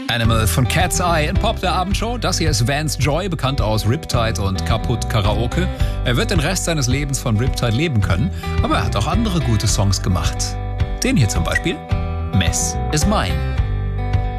Animal von Cat's Eye in Pop der Abendshow. Das hier ist Vance Joy, bekannt aus Riptide und Kaputt Karaoke. Er wird den Rest seines Lebens von Riptide leben können, aber er hat auch andere gute Songs gemacht. Den hier zum Beispiel. Mess is Mine.